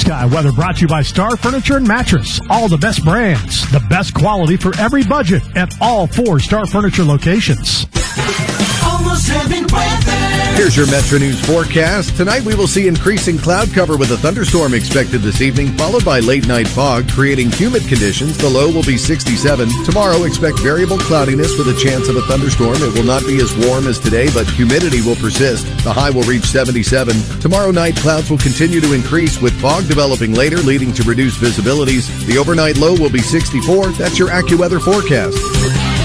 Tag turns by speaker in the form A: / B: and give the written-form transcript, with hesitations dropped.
A: Sky weather brought to you by Star Furniture and Mattress. All the best brands, the best quality for every budget at all 4 Star Furniture locations.
B: Almost Heaven weather.
C: Here's your Metro News forecast. Tonight we will see increasing cloud cover with a thunderstorm expected this evening, followed by late night fog, creating humid conditions. The low will be 67. Tomorrow expect variable cloudiness with a chance of a thunderstorm. It will not be as warm as today, but humidity will persist. The high will reach 77. Tomorrow night clouds will continue to increase with fog developing later, leading to reduced visibilities. The overnight low will be 64. That's your AccuWeather forecast.